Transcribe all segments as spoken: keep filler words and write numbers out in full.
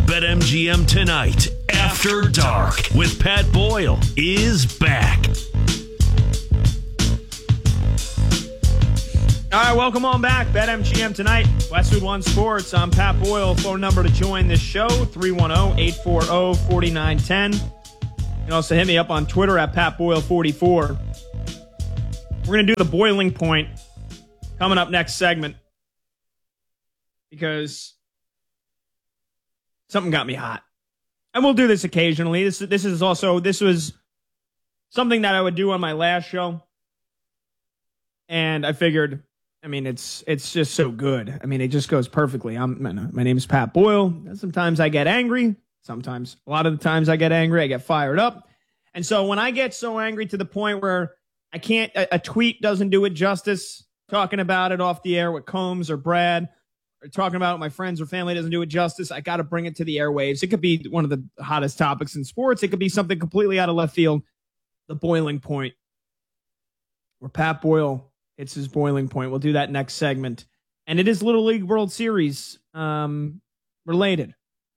BetMGM Tonight After Dark with Pat Boyle is back. All right, welcome on back. BetMGM Tonight, Westwood One Sports. I'm Pat Boyle. Phone number to join this show, three one zero, eight four zero, four nine one zero. You can also hit me up on Twitter at Pat Boyle forty-four. We're going to do the boiling point coming up next segment because something got me hot. And we'll do this occasionally. This, this is also, this was something that I would do on my last show. And I figured, I mean, it's it's just so good. I mean, it just goes perfectly. I'm, my name is Pat Boyle. Sometimes I get angry. Sometimes, a lot of the times I get angry. I get fired up. And so when I get so angry to the point where I can't, a, a tweet doesn't do it justice, talking about it off the air with Combs or Brad, or talking about it with my friends or family doesn't do it justice, I got to bring it to the airwaves. It could be one of the hottest topics in sports. It could be something completely out of left field. The boiling point, where Pat Boyle hits his boiling point. We'll do that next segment. And it is Little League World Series um, related.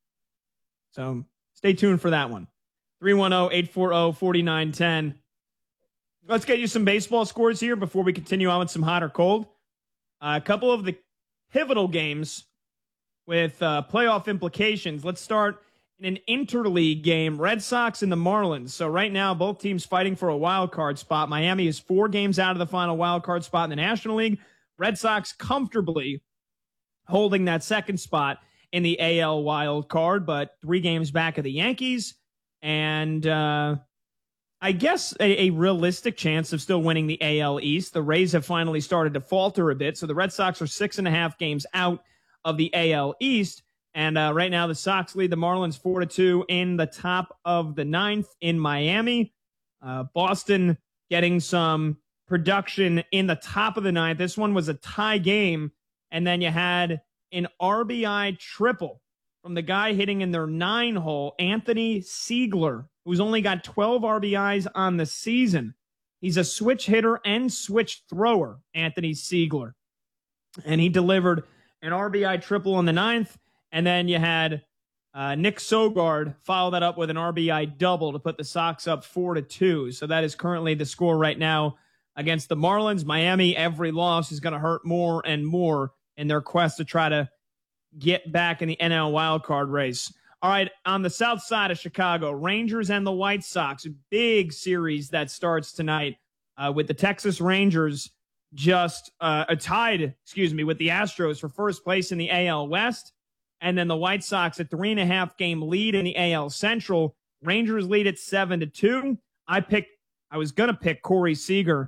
So stay tuned for that one. three one zero, eight four zero, four nine one zero. Let's get you some baseball scores here before we continue on with some hot or cold. Uh, a couple of the pivotal games with uh, playoff implications. Let's start in an interleague game, Red Sox and the Marlins. So right now, both teams fighting for a wild card spot. Miami is four games out of the final wild card spot in the National League. Red Sox comfortably holding that second spot in the A L wild card, but three games back of the Yankees. And uh, I guess a, a realistic chance of still winning the A L East. The Rays have finally started to falter a bit, so the Red Sox are six and a half games out of the A L East. And uh, right now, the Sox lead the Marlins four to two in the top of the ninth in Miami. Uh, Boston getting some production in the top of the ninth. This one was a tie game, and then you had an R B I triple from the guy hitting in their nine hole, Anthony Siegler, who's only got twelve R B Is on the season. He's a switch hitter and switch thrower, Anthony Siegler. And he delivered an R B I triple in the ninth. And then you had uh, Nick Sogard follow that up with an R B I double to put the Sox up four to two. So that is currently the score right now against the Marlins. Miami, every loss is going to hurt more and more in their quest to try to get back in the N L wildcard race. All right, on the south side of Chicago, Rangers and the White Sox, a big series that starts tonight uh, with the Texas Rangers just uh, tied, excuse me, with the Astros for first place in the A L West. And then the White Sox a three and a half game lead in the A L Central. Rangers lead at seven to two. I picked, I was going to pick Corey Seager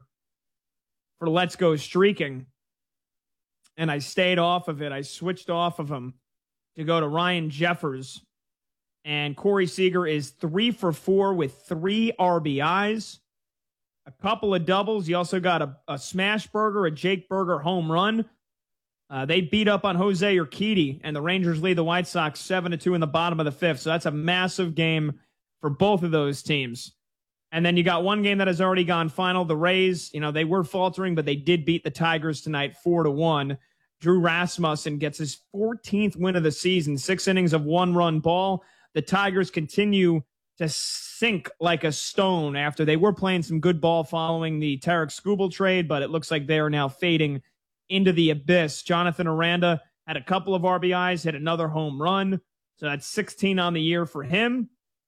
for Let's Go Streaking, and I stayed off of it. I switched off of him to go to Ryan Jeffers. And Corey Seager is three for four with three R B Is, a couple of doubles. You also got a, a smash burger, a Jake Burger home run. Uh, they beat up on Jose Urquidy, and the Rangers lead the White Sox seven to two in the bottom of the fifth. So that's a massive game for both of those teams. And then you got one game that has already gone final. The Rays, you know, they were faltering, but they did beat the Tigers tonight four to one. Drew Rasmussen gets his fourteenth win of the season, six innings of one-run ball. The Tigers continue to sink like a stone after they were playing some good ball following the Tarek Skubal trade, but it looks like they are now fading into the abyss. Jonathan Aranda had a couple of R B Is, hit another home run. So that's sixteen on the year for him.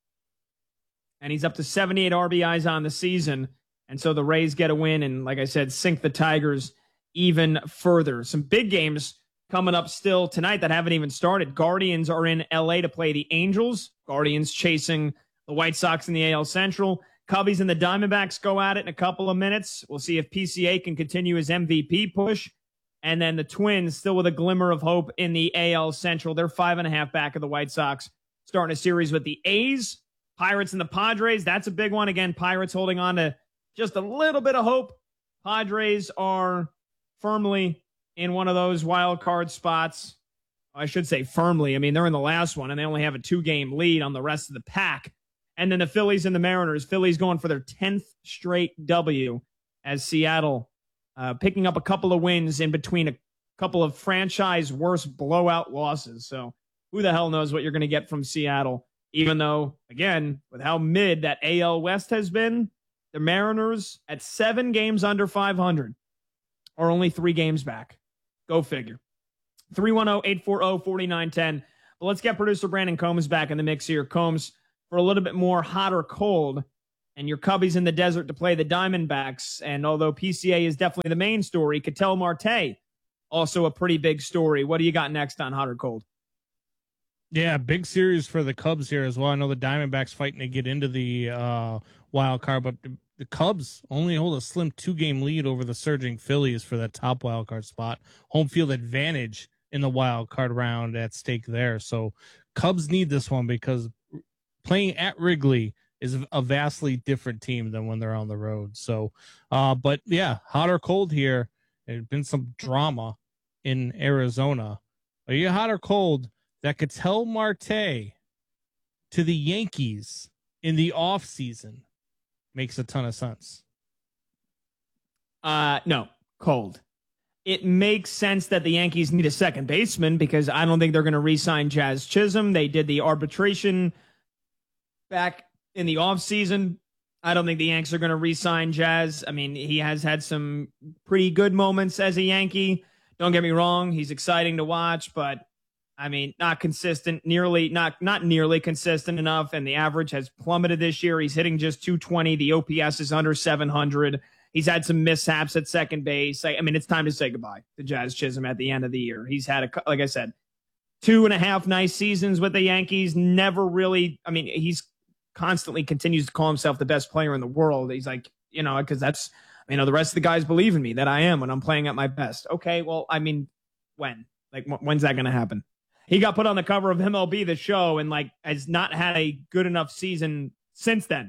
And he's up to seventy-eight R B Is on the season. And so the Rays get a win and, like I said, sink the Tigers even further. Some big games coming up still tonight that haven't even started. Guardians are in L A to play the Angels. Guardians chasing the White Sox in the A L Central. Cubbies and the Diamondbacks go at it in a couple of minutes. We'll see if P C A can continue his M V P push. And then the Twins still with a glimmer of hope in the A L Central. They're five and a half back of the White Sox, starting a series with the A's. Pirates and the Padres, that's a big one. Again, Pirates holding on to just a little bit of hope. Padres are firmly in one of those wild card spots. I should say firmly. I mean, they're in the last one, and they only have a two-game lead on the rest of the pack. And then the Phillies and the Mariners. Phillies going for their tenth straight W as Seattle uh, picking up a couple of wins in between a couple of franchise worst blowout losses. So who the hell knows what you're going to get from Seattle, even though, again, with how mid that A L West has been, the Mariners at seven games under five hundred are only three games back. Go figure. three one zero, eight four zero, four nine one zero. But let's get producer Brandon Combs back in the mix here. Combs, for a little bit more hot or cold, and your Cubbies in the desert to play the Diamondbacks. And although P C A is definitely the main story, Ketel Marte, also a pretty big story. What do you got next on hot or cold? Yeah, big series for the Cubs here as well. I know the Diamondbacks fighting to get into the uh, wild card, but the, the Cubs only hold a slim two-game lead over the surging Phillies for that top wild card spot. Home field advantage in the wild card round at stake there. So Cubs need this one because playing at Wrigley is a vastly different team than when they're on the road. So, uh, but yeah, hot or cold here. There's been some drama in Arizona. Are you hot or cold that Ketel Marte to the Yankees in the offseason makes a ton of sense? Uh, no, cold. It makes sense that the Yankees need a second baseman because I don't think they're going to re-sign Jazz Chisholm. They did the arbitration back in the offseason. I don't think the Yanks are going to re-sign Jazz. I mean, he has had some pretty good moments as a Yankee. Don't get me wrong. He's exciting to watch, but I mean, not consistent, nearly not, not nearly consistent enough. And the average has plummeted this year. He's hitting just two twenty. The O P S is under seven hundred. He's had some mishaps at second base. I, I mean, it's time to say goodbye to Jazz Chisholm at the end of the year. He's had, a, like I said, two and a half nice seasons with the Yankees. Never really, I mean, he's constantly continues to call himself the best player in the world. He's like, you know, because that's, you know, the rest of the guys believe in me that I am when I'm playing at my best. Okay, well, I mean, when? Like, when's that going to happen? He got put on the cover of M L B The Show and, like, has not had a good enough season since then.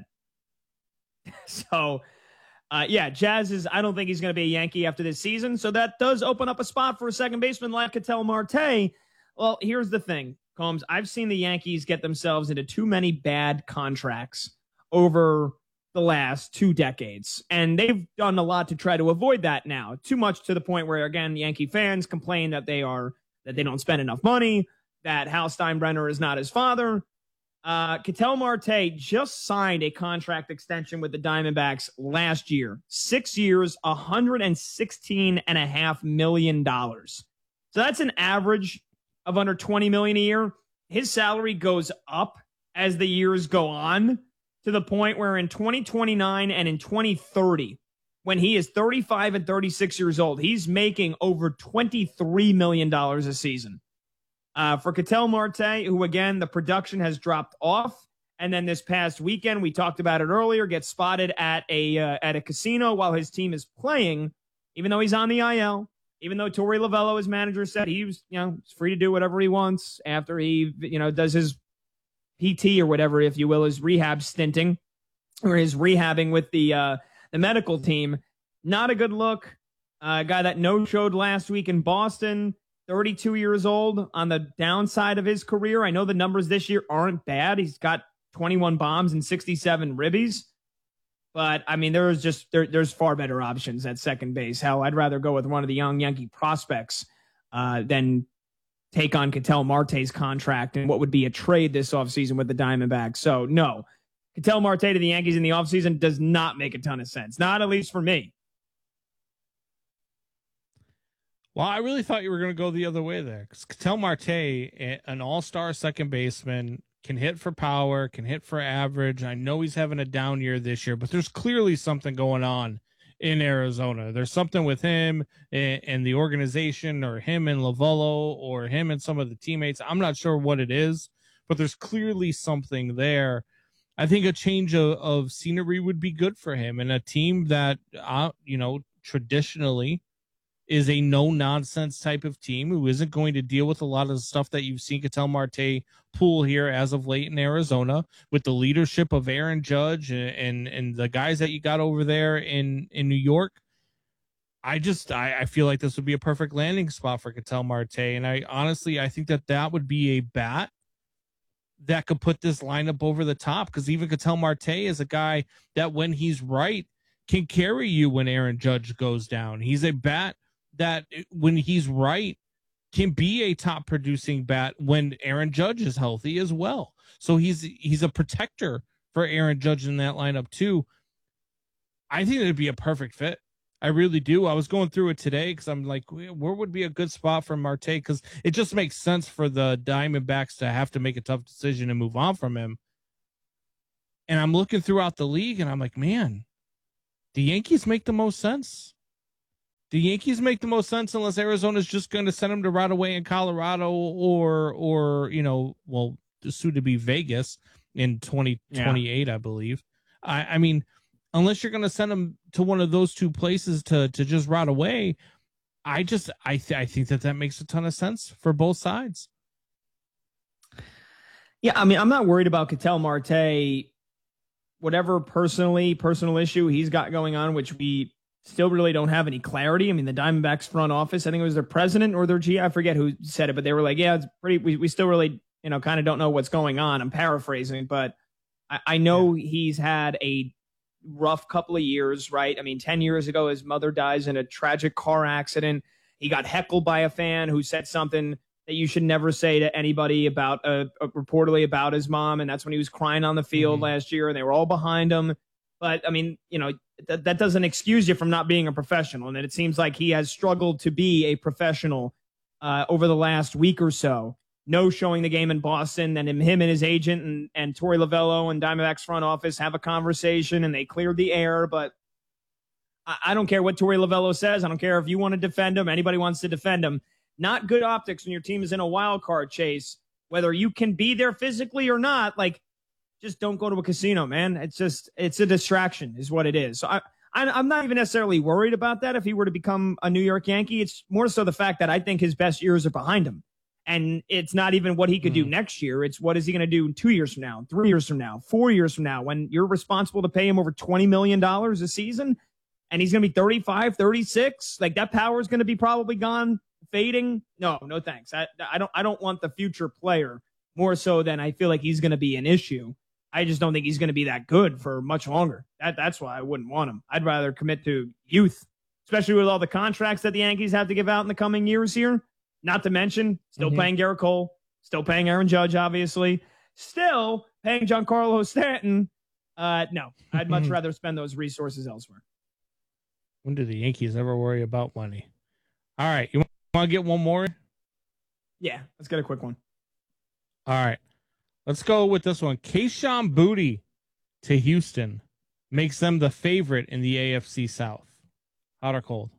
So, uh, yeah, Jazz is, I don't think he's going to be a Yankee after this season. So that does open up a spot for a second baseman like Ketel Marte. Well, here's the thing, Combs. I've seen the Yankees get themselves into too many bad contracts over the last two decades. And they've done a lot to try to avoid that now. Too much to the point where, again, Yankee fans complain that they are, that they don't spend enough money, that Hal Steinbrenner is not his father. Uh, Ketel Marte just signed a contract extension with the Diamondbacks last year. Six years, one hundred sixteen point five million dollars. So that's an average of under twenty million dollars a year. His salary goes up as the years go on to the point where in twenty twenty-nine and in twenty thirty, when he is thirty-five and thirty-six years old, he's making over twenty-three million dollars a season. Uh, for Ketel Marte, who, again, the production has dropped off. And then this past weekend, we talked about it earlier, gets spotted at a uh, at a casino while his team is playing, even though he's on the I L, even though Torey Lovello, his manager, said he was, you know, free to do whatever he wants after he, you know, does his P T or whatever, if you will, his rehab stinting or his rehabbing with the uh, the medical team. Not a good look. A uh, guy that no-showed last week in Boston, thirty-two years old, on the downside of his career. I know the numbers this year aren't bad. He's got twenty-one bombs and sixty-seven ribbies. But, I mean, there's just there, there's far better options at second base. Hell, I'd rather go with one of the young Yankee prospects uh, than take on Ketel Marte's contract and what would be a trade this offseason with the Diamondbacks. So, no. Ketel Marte to the Yankees in the offseason does not make a ton of sense. Not at least for me. Well, I really thought you were going to go the other way there. Because Ketel Marte, an all-star second baseman, can hit for power, can hit for average. I know he's having a down year this year, but there's clearly something going on in Arizona. There's something with him and, and the organization, or him and Lovello, or him and some of the teammates. I'm not sure what it is, but there's clearly something there. I think a change of, of scenery would be good for him, and a team that, uh, you know, traditionally is a no-nonsense type of team who isn't going to deal with a lot of the stuff that you've seen Ketel Marte pull here as of late in Arizona, with the leadership of Aaron Judge and, and, and the guys that you got over there in, in New York. I just, I, I feel like this would be a perfect landing spot for Ketel Marte. And I honestly, I think that that would be a bat that could put this lineup over the top, because even Ketel Marte is a guy that, when he's right, can carry you when Aaron Judge goes down. He's a bat that, when he's right, can be a top producing bat when Aaron Judge is healthy as well. So he's he's a protector for Aaron Judge in that lineup too. I think it'd be a perfect fit. I really do. I was going through it today because I'm like, where would be a good spot for Marte? Because it just makes sense for the Diamondbacks to have to make a tough decision and move on from him. And I'm looking throughout the league, and I'm like, man, the Yankees make the most sense. The Yankees make the most sense unless Arizona's just going to send him to right away in Colorado or, or you know, well, soon to be Vegas in twenty twenty-eight, yeah. I believe. I, I mean, unless you're going to send him to one of those two places to to just right away, I just I th- I think that that makes a ton of sense for both sides. Yeah, I mean, I'm not worried about Ketel Marte. Whatever personally personal issue he's got going on, which we still really don't have any clarity. I mean, the Diamondbacks front office, I think it was their president or their G, I forget who said it, but they were like, yeah, it's pretty, we, we still really, you know, kind of don't know what's going on. I'm paraphrasing, but I, I know yeah. he's had a rough couple of years, right? I mean, ten years ago, his mother dies in a tragic car accident. He got heckled by a fan who said something that you should never say to anybody about, uh, uh, reportedly about his mom. And that's when he was crying on the field mm-hmm. last year, and they were all behind him. But I mean, you know, th- that doesn't excuse you from not being a professional. And it seems like he has struggled to be a professional uh, over the last week or so. No showing the game in Boston, and him and his agent and, and Torey Lovullo and Diamondbacks front office have a conversation, and they cleared the air. But I, I don't care what Torey Lovullo says. I don't care if you want to defend him. Anybody wants to defend him. Not good optics when your team is in a wild card chase, whether you can be there physically or not. Like, just don't go to a casino, man. It's just, it's a distraction is what it is. So I, I, I'm not even necessarily worried about that if he were to become a New York Yankee. It's more so the fact that I think his best years are behind him. And it's not even what he could mm. do next year. It's what is he going to do two years from now, three years from now, four years from now, when you're responsible to pay him over twenty million dollars a season and he's going to be thirty-five, thirty-six. Like, that power is going to be probably gone, fading. No, no thanks. I, I don't, I don't want the future player more so than I feel like he's going to be an issue. I just don't think he's going to be that good for much longer. That That's why I wouldn't want him. I'd rather commit to youth, especially with all the contracts that the Yankees have to give out in the coming years here. Not to mention, still mm-hmm. paying Garrett Cole, still paying Aaron Judge, obviously, still paying Giancarlo Stanton. Uh, no, I'd much rather spend those resources elsewhere. When do the Yankees ever worry about money? All right, you want to get one more? Yeah, let's get a quick one. All right. Let's go with this one. Kayshon Boutte to Houston makes them the favorite in the A F C South. Hot or cold?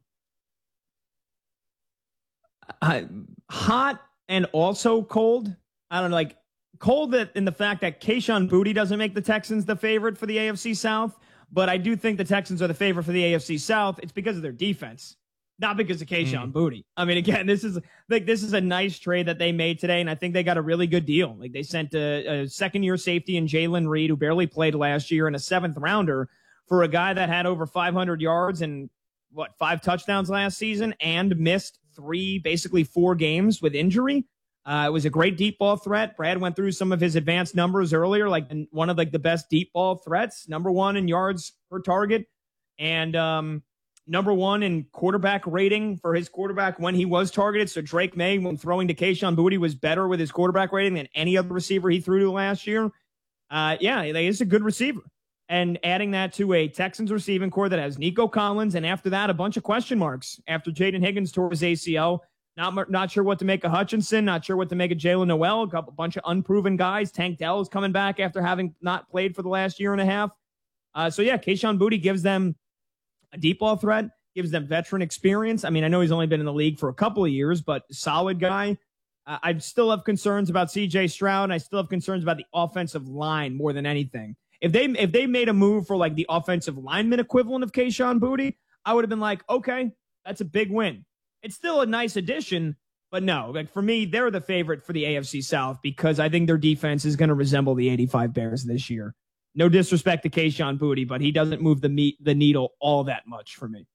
Uh, hot and also cold. I don't know, like cold that in the fact that Kayshon Boutte doesn't make the Texans the favorite for the A F C South, but I do think the Texans are the favorite for the A F C South. It's because of their defense, not because of Kayshon mm. Boutte. I mean, again, this is like this is a nice trade that they made today, and I think they got a really good deal. Like, they sent a, a second-year safety in Jalen Reed, who barely played last year, and a seventh rounder for a guy that had over five hundred yards and what five touchdowns last season and missed three, basically four games with injury. Uh, it was a great deep ball threat. Brad went through some of his advanced numbers earlier, like one of like the best deep ball threats, number one in yards per target, and um, number one in quarterback rating for his quarterback when he was targeted. So Drake May, when throwing to Kayshon Boutte, was better with his quarterback rating than any other receiver he threw to last year. Uh, yeah, he's a good receiver. And adding that to a Texans receiving core that has Nico Collins, and after that, a bunch of question marks after Jaden Higgins tore his A C L. Not not sure what to make of Hutchinson. Not sure what to make of Jalen Noel. A couple, bunch of unproven guys. Tank Dell is coming back after having not played for the last year and a half. Uh, so, yeah, Kayshon Boutte gives them a deep ball threat, gives them veteran experience. I mean, I know he's only been in the league for a couple of years, but solid guy. Uh, I still have concerns about C J Stroud, and I still have concerns about the offensive line more than anything. If they if they made a move for like the offensive lineman equivalent of Kayshon Boutte, I would have been like, okay, that's a big win. It's still a nice addition, but no, like for me, they're the favorite for the A F C South because I think their defense is going to resemble the eighty-five Bears this year. No disrespect to Kayshon Boutte, but he doesn't move the meat, the needle all that much for me.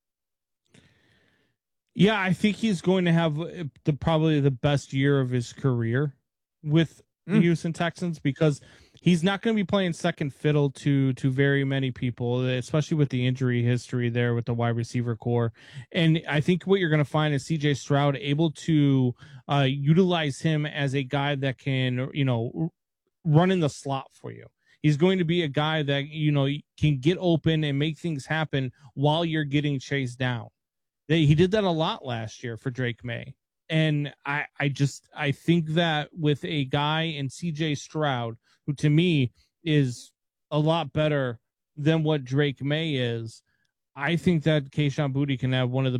Yeah, I think he's going to have the probably the best year of his career with the mm. Houston Texans because he's not going to be playing second fiddle to to very many people, especially with the injury history there with the wide receiver core. And I think what you're going to find is C J Stroud able to uh, utilize him as a guy that can, you know, run in the slot for you. He's going to be a guy that, you know, can get open and make things happen while you're getting chased down. He did that a lot last year for Drake May. And I, I just, I think that with a guy in C J Stroud, who to me is a lot better than what Drake May is, I think that Kayshon Boutte can have one of the